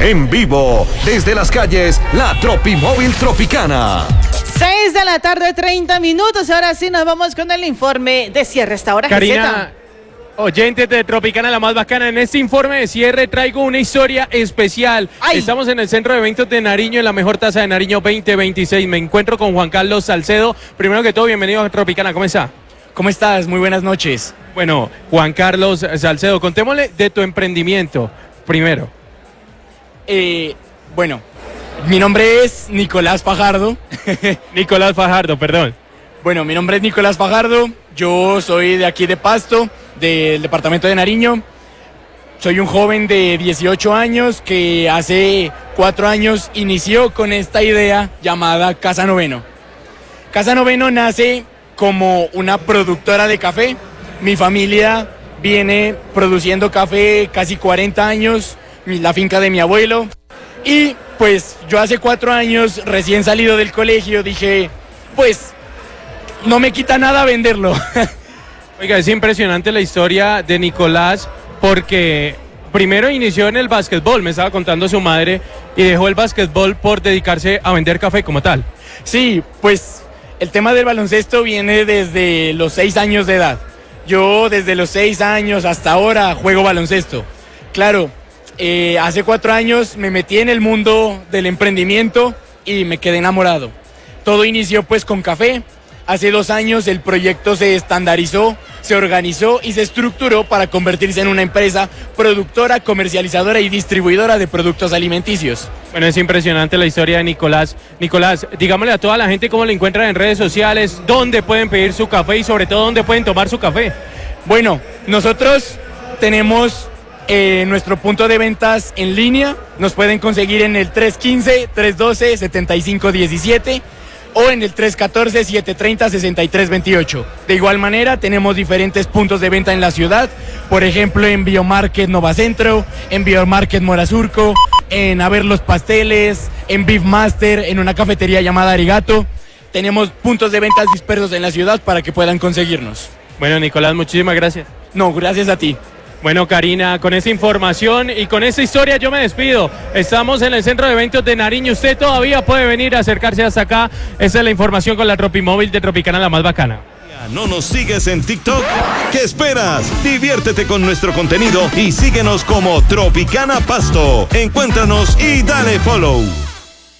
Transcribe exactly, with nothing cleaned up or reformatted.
En vivo, desde las calles, la Tropimóvil Tropicana. seis de la tarde, treinta minutos. Ahora sí nos vamos con el informe de cierre. Esta hora, Karina, oyentes de Tropicana, la más bacana. En este informe de cierre traigo una historia especial. Ay. Estamos en el Centro de Eventos de Nariño, en la mejor tasa de Nariño veinte veintiséis. Me encuentro con Juan Carlos Salcedo. Primero que todo, bienvenido a Tropicana. ¿Cómo está? ¿Cómo estás? Muy buenas noches. Bueno, Juan Carlos Salcedo, contémosle de tu emprendimiento primero. Eh, bueno, mi nombre es Nicolás Fajardo. Nicolás Fajardo, perdón. Bueno, mi nombre es Nicolás Fajardo. Yo soy de aquí de Pasto, del departamento de Nariño. Soy un joven de dieciocho años que hace cuatro años inició con esta idea llamada Casa Noveno. Casa Noveno nace como una productora de café. Mi familia viene produciendo café casi cuarenta años, la finca de mi abuelo. Y pues yo hace cuatro años, recién salido del colegio, dije, pues no me quita nada venderlo. Oiga, es impresionante la historia de Nicolás porque primero inició en el básquetbol, me estaba contando su madre, y dejó el básquetbol por dedicarse a vender café como tal. Sí, pues el tema del baloncesto viene desde los seis años de edad. Yo desde los seis años hasta ahora juego baloncesto. Claro, eh, hace cuatro años me metí en el mundo del emprendimiento y me quedé enamorado. Todo inició pues con café. Hace dos años el proyecto se estandarizó, se organizó y se estructuró para convertirse en una empresa productora, comercializadora y distribuidora de productos alimenticios. Bueno, es impresionante la historia de Nicolás. Nicolás, digámosle a toda la gente cómo lo encuentran en redes sociales, dónde pueden pedir su café y sobre todo dónde pueden tomar su café. Bueno, nosotros tenemos eh, nuestro punto de ventas en línea. Nos pueden conseguir en el tres uno cinco, tres uno dos, siete cinco uno siete o en el tres uno cuatro, siete tres cero, seis tres dos ocho. De igual manera, tenemos diferentes puntos de venta en la ciudad. Por ejemplo, en Biomarket Nova Centro, en Biomarket Morasurco, en A Ver los Pasteles, en Beef Master, en una cafetería llamada Arigato. Tenemos puntos de ventas dispersos en la ciudad para que puedan conseguirnos. Bueno, Nicolás, muchísimas gracias. No, gracias a ti. Bueno, Karina, con esa información y con esa historia yo me despido. Estamos en el Centro de Eventos de Nariño. Usted todavía puede venir a acercarse hasta acá. Esa es la información con la Tropimóvil de Tropicana, la más bacana. ¿No nos sigues en TikTok? ¿Qué esperas? Diviértete con nuestro contenido y síguenos como Tropicana Pasto. Encuéntranos y dale follow.